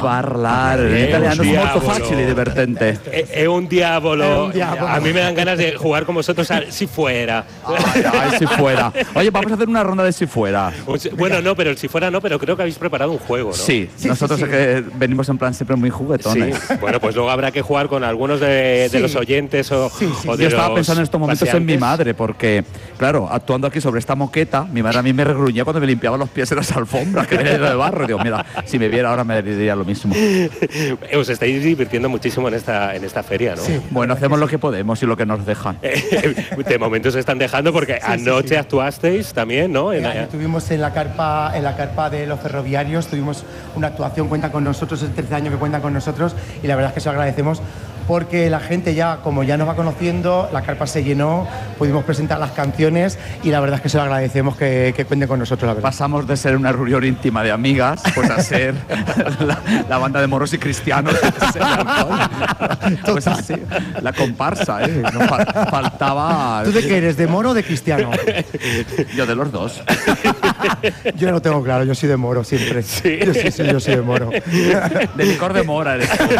parlare. In italiano è molto facile e divertente. È un diavolo. A mí me dan ganas de jugar con vosotros al si fuera. Ay, si fuera. Oye, vamos a hacer una ronda de si fuera. Bueno, no, pero el si fuera no, pero creo que habéis preparado un juego, ¿no? Sí, nosotros es que venimos en plan siempre muy juguetones. Sí. Bueno, pues luego habrá que jugar con algunos de los oyentes o de Yo estaba los pensando en estos momentos en mi paseantes. madre, porque, claro, actuando aquí sobre esta moqueta, mi madre a mí me regruñía cuando me limpiaba los pies en las alfombras, que venía lleno de barro. Y digo, mira, si me viera ahora me diría lo mismo. Os estáis divirtiendo muchísimo en esta feria, ¿no? Sí. Bueno, hacemos lo que podemos y lo que nos dejan. De momento se están dejando porque anoche actuasteis también, ¿no? Estuvimos en la carpa de los ferroviarios, tuvimos una actuación, cuenta con nosotros, es el tercer año que cuentan con nosotros y la verdad es que se lo agradecemos porque la gente ya, como ya nos va conociendo, la carpa se llenó, pudimos presentar las canciones y la verdad es que se lo agradecemos que cuenten con nosotros, la verdad. Pasamos de ser una reunión íntima de amigas, pues a ser la banda de moros y cristianos. Pues así, la comparsa, nos faltaba... ¿Tú de qué eres, de moro o de cristiano? Yo de los dos. Yo lo tengo claro, yo soy de moro siempre. Sí. Yo soy de moro. De licor de mora eres tú.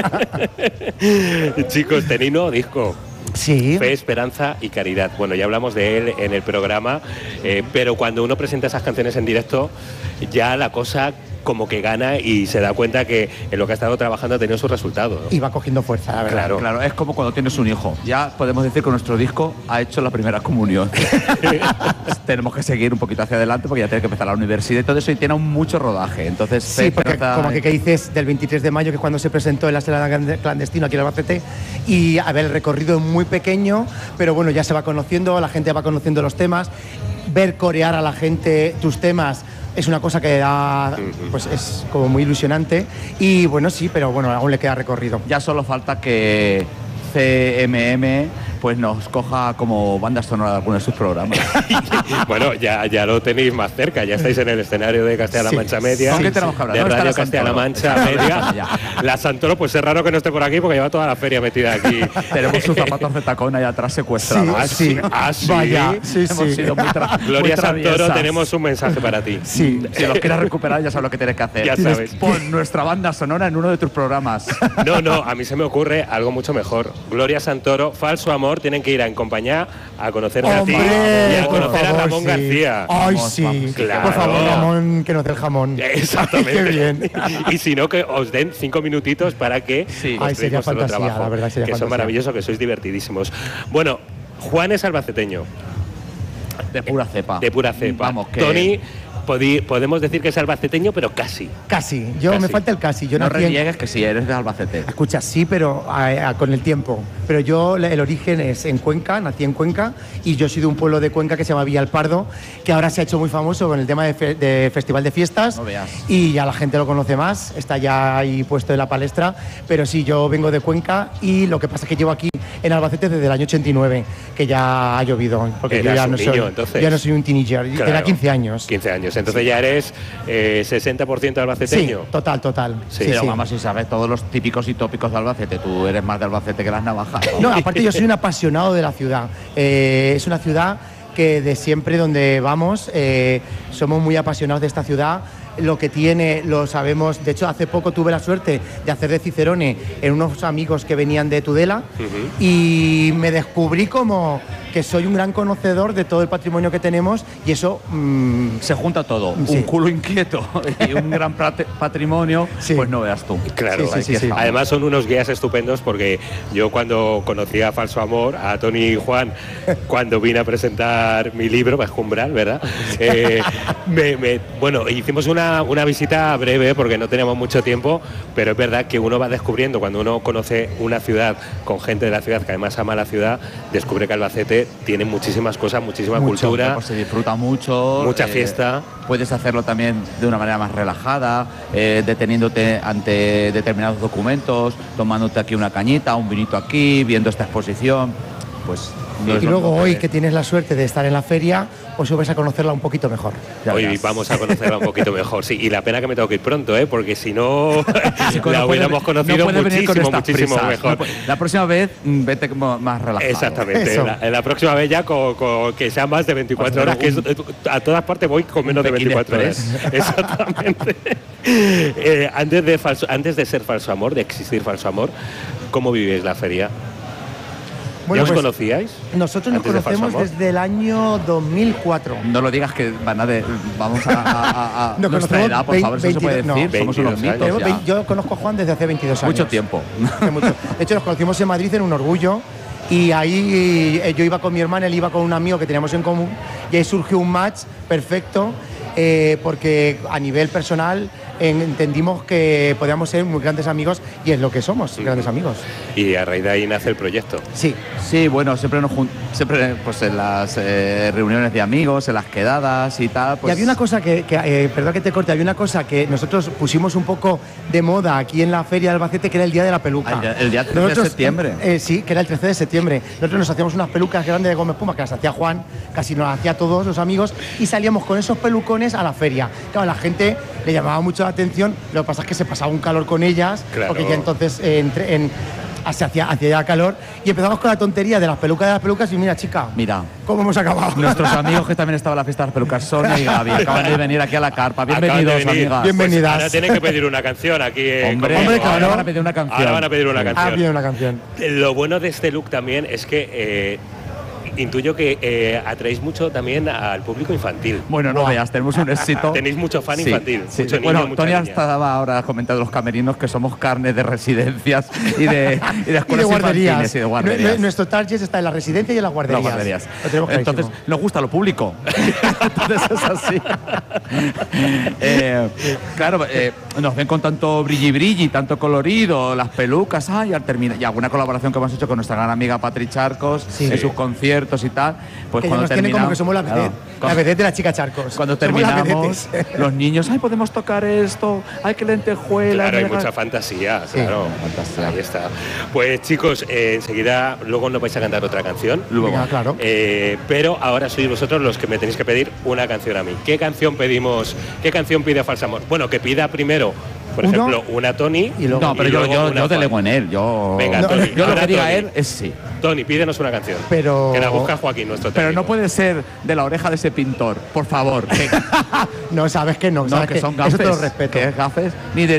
Chicos, tenéis nuevo disco. Sí. Fe, Esperanza y Caridad. Bueno, ya hablamos de él en el programa, pero cuando uno presenta esas canciones en directo, ya la cosa como que gana y se da cuenta que en lo que ha estado trabajando ha tenido su resultado, ¿no? Y va cogiendo fuerza, la verdad. Claro, es como cuando tienes un hijo. Ya podemos decir que nuestro disco ha hecho la primera comunión. Tenemos que seguir un poquito hacia adelante porque ya tiene que empezar la universidad y todo eso y tiene mucho rodaje. Entonces, sí, porque como que dices del 23 de mayo, que es cuando se presentó en la sala clandestina aquí en Albacete, y a ver, el recorrido es muy pequeño, pero bueno, ya se va conociendo, la gente va conociendo los temas, ver corear a la gente tus temas es una cosa que da, pues es como muy ilusionante y bueno, sí, pero bueno, aún le queda recorrido. Ya solo falta que CMM pues nos coja como banda sonora de algunos de sus programas. Bueno, ya lo tenéis más cerca, ya estáis en el escenario de Castilla-La Mancha Media, ¿Con qué tenemos que hablar? de Radio Castilla-La Mancha Media. La Santoro, pues es raro que no esté por aquí porque lleva toda la feria metida aquí. Tenemos sus zapatos de tacón ahí atrás secuestrados. Sí. Vaya, hemos sido muy Gloria Santoro, tenemos un mensaje para ti. Sí. Si los quieres recuperar ya sabes lo que tienes que hacer. Ya sabes. Pon nuestra banda sonora en uno de tus programas. No, a mí se me ocurre algo mucho mejor. Gloria Santoro, Falso Amor, tienen que ir en compañía a conocerte a ti y a conocer a Ramón García. Ay, sí. Claro. Por favor, Ramón, que nos dé el jamón. Exactamente. Qué bien. Y si no, que os den 5 minutitos para que Ay, sería fantasía, trabajo, la verdad, sería que fantasía. son maravillosos, que sois divertidísimos. Bueno, Juan es albaceteño. De pura cepa. De pura cepa. Vamos, que... Tony, podemos decir que es albaceteño, pero casi. Casi. Me falta el casi. Yo no nací reniegues que sí, eres de Albacete. Escucha, sí, pero con el tiempo. Pero yo, el origen es en Cuenca, nací en Cuenca y yo soy de un pueblo de Cuenca que se llama Villalpardo, que ahora se ha hecho muy famoso con el tema de Festival de Fiestas. No veas. Y ya la gente lo conoce más, está ya ahí puesto en la palestra. Pero sí, yo vengo de Cuenca y lo que pasa es que llevo aquí en Albacete desde el año 89, que ya ha llovido. Porque yo ya no niño, soy, entonces. ya no soy un teenager, Claro. tenía 15 años. 15 años. Entonces ya eres 60% albaceteño. Sí, total. Sí, Pero vamos, si sabes todos los típicos y tópicos de Albacete, tú eres más de Albacete que las navajas. No, aparte yo soy un apasionado de la ciudad. Es una ciudad que de siempre donde vamos somos muy apasionados de esta ciudad. Lo que tiene lo sabemos. De hecho, hace poco tuve la suerte de hacer de cicerone en unos amigos que venían de Tudela y me descubrí como que soy un gran conocedor de todo el patrimonio que tenemos y eso... se junta todo, sí. un culo inquieto y un gran patrimonio, sí. Pues no veas tú. Claro, Sí. Además son unos guías estupendos porque yo cuando conocí a Falso Amor, a Tony y Juan, cuando vine a presentar mi libro, Bajumbral, ¿verdad? Bueno, hicimos una visita breve porque no teníamos mucho tiempo, pero es verdad que uno va descubriendo, cuando uno conoce una ciudad con gente de la ciudad que además ama la ciudad, descubre que Albacete tiene muchísimas cosas, muchísima cultura. Pues se disfruta mucho. Mucha fiesta. Puedes hacerlo también de una manera más relajada, deteniéndote ante determinados documentos, tomándote aquí una cañita, un vinito aquí, viendo esta exposición. Pues Y luego hoy, que tienes la suerte de estar en la feria, pues vais a conocerla un poquito mejor. Hoy vamos a conocerla un poquito mejor, sí. Y la pena que me tengo que ir pronto, porque si no, la hubiéramos conocido muchísimo mejor. La próxima vez, vete más relajado. Exactamente. La próxima vez ya que sea más de 24 horas, que a todas partes voy con menos de 24 horas. Exactamente. Antes de ser Falso Amor, de existir Falso Amor, ¿cómo vivíais la feria? Bueno, ¿Ya os conocíais? Nosotros nos conocemos desde el año 2004. No lo digas que vamos a nuestra edad, por favor, eso se puede decir. Somos unos mitos ya. Yo conozco a Juan desde hace 22 años. Mucho tiempo. De hecho, nos conocimos en Madrid en un orgullo. Y ahí yo iba con mi hermana, él iba con un amigo que teníamos en común. Y ahí surgió un match perfecto, porque a nivel personal entendimos que podíamos ser muy grandes amigos, y es lo que somos, grandes amigos. Y a raíz de ahí nace el proyecto. Sí, bueno, siempre pues en las reuniones de amigos, en las quedadas y tal. Pues... Y había una cosa perdón que te corte, había una cosa que nosotros pusimos un poco de moda aquí en la Feria de Albacete, que era el Día de la Peluca. El día 13 de septiembre. Sí, que era el 13 de septiembre. Nosotros nos hacíamos unas pelucas grandes de goma espuma, que las hacía Juan, casi nos las hacía todos los amigos, y salíamos con esos pelucones a la feria. Claro, la gente le llamaba mucho la atención, lo que pasa es que se pasaba un calor con ellas, claro. Porque ya entonces se hacía ya calor, y empezamos con la tontería de las pelucas, y mira, chica, cómo hemos acabado. Nuestros amigos que también estaban en la fiesta de las pelucas, Sonia y Gaby, acaban de venir aquí a la carpa. Bienvenidos, amigas. Bienvenidas. Pues ahora tienen que pedir una canción aquí. Hombre, claro, ahora van a pedir una canción. Ahora van a pedir una canción. Piden una canción. Lo bueno de este look también es que intuyo que atraéis mucho también al público infantil. Bueno, no veas, tenemos un éxito. Tenéis mucho fan infantil. Sí. Mucho Bueno, niño, Tony estaba ahora comentando los camerinos que somos carne de residencias y de escuelas guarderías. Y de guarderías. Nuestro target está en la residencia y en las guarderías. Entonces, nos gusta lo público. Entonces es así. Claro, nos ven con tanto brilli, tanto colorido, las pelucas, y al terminar, y alguna colaboración que hemos hecho con nuestra gran amiga Patri Charcos en sus conciertos y tal, pues que cuando nos tiene como que somos la vedette, la vedette de la chica Charcos. Cuando terminamos, los niños, podemos tocar esto, qué lentejuelas. Claro, hay mucha fantasía, claro. Fantasía. Ahí está. Pues chicos, enseguida, luego nos vais a cantar otra canción. Venga, claro. Pero ahora sois vosotros los que me tenéis que pedir una canción a mí. ¿Qué canción pedimos? ¿Qué canción pide Falso Amor? Bueno, que pida primero, por ejemplo, una Tony. No, pero yo delego en él. Venga, Tony. Yo lo que diga él es sí. Tony, pídenos una canción. Pero... Que la busca Joaquín, nuestro técnico. Pero no puede ser de la oreja de ese pintor, por favor. No, sabes que no. Sabes que son gafes. Eso te lo respeto. ¿Qué gafes?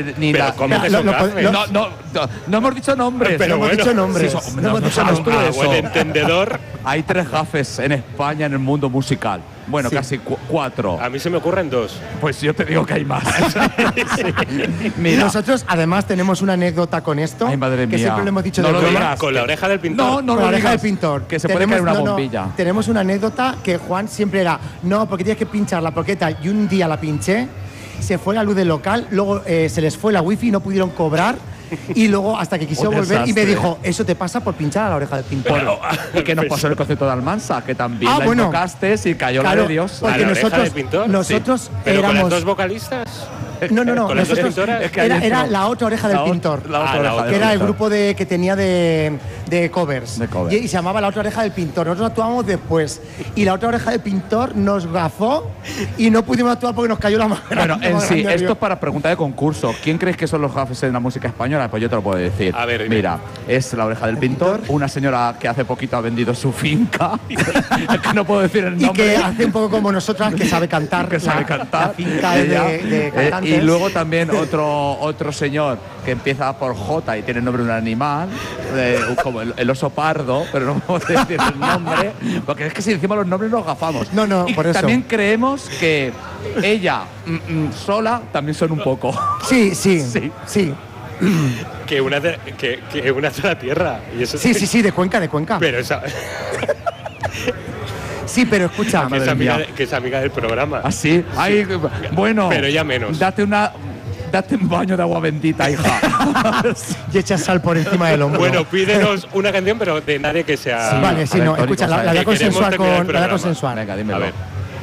No hemos dicho nombres. Pero no hemos dicho nombres. No hemos dicho nombres. Buen entendedor. Hay 3 gafes en España en el mundo musical. Bueno, casi 4. A mí se me ocurren 2. Pues yo te digo que hay más. Mira. Nosotros además tenemos una anécdota con esto. Ay, madre mía. Que siempre lo hemos dicho de broma. Con la oreja del pintor. No, con la oreja del pintor. Que se puede caer una bombilla. Tenemos una anécdota que Juan siempre era, porque tienes que pinchar la plaqueta, y un día la pinché, se fue la luz del local, luego se les fue la wifi y no pudieron cobrar. Y luego hasta que quiso volver y me dijo, eso te pasa por pinchar a la oreja del pintor. Y que nos pasó el concierto de Almansa, que también la invocaste y cayó la de Dios. Porque nosotros ¿Pero éramos... con las 2 vocalistas? No. ¿Con las 2 pintoras? Era la otra oreja del pintor. Que era el grupo que tenía de covers. Y se llamaba La Otra Oreja del Pintor. Nosotros actuábamos después. Y La Otra Oreja del Pintor nos gafó y no pudimos actuar porque nos cayó la mano. Bueno, esto es para pregunta de concurso. ¿Quién crees que son los gafes en la música española? Pues yo te lo puedo decir. A ver, mira, es La Oreja del Pintor, una señora que hace poquito ha vendido su finca, que no puedo decir el nombre. Y que hace un poco como nosotras, que sabe cantar. Que sabe cantar. La finca de cantantes. Y luego también otro señor que empieza por J y tiene el nombre de un animal, como el oso pardo, pero no podemos decir el nombre, porque es que si decimos los nombres nos gafamos. No, y por eso. También creemos que ella sola también son un poco. Sí. Que una de la tierra. Y eso sí, de Cuenca. Pero esa... Sí, pero escucha. Que es amiga del programa. ¿Ah, sí? Ay, bueno. Pero ya menos. Date un baño de agua bendita, hija. Y echa sal por encima del hombro. Bueno, pídenos una canción, pero de nadie que sea... Sí, vale, sí, no, escucha, la voy a consensuar con... Venga, dímelo. A ver.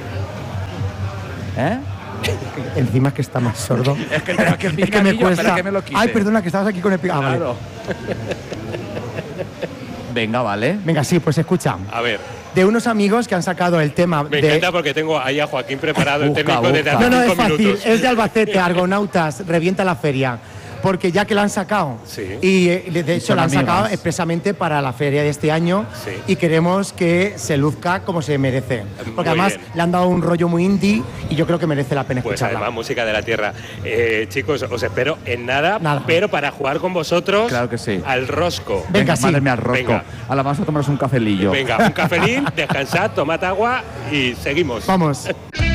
Encima es que está más sordo. Es que me cuesta. Que me lo quite. Ay, perdona, que estabas aquí con el... Claro. Venga, vale. Venga, sí, pues escucha. A ver, De unos amigos que han sacado el tema me de... encanta porque tengo ahí a Joaquín preparado, el Busca, técnico desde busca. hace No, es 5 fácil, minutos. es de Albacete, Argonautas, revienta la feria. Porque ya que lo han sacado, Sí. y de hecho son lo han sacado amigas. expresamente para la feria de este año, Sí. y queremos que se luzca como se merece. Porque Muy además bien. le han dado un rollo muy indie y yo creo que merece la pena Pues escucharla. además, música de la tierra. Chicos, os espero en nada, Nada. pero para jugar con vosotros Claro que sí. al rosco. Venga, sí. Madre mía, al rosco. Venga. Ahora vamos a tomarnos un cafelillo. Venga, un cafelín, descansad, tomad agua y seguimos. Vamos.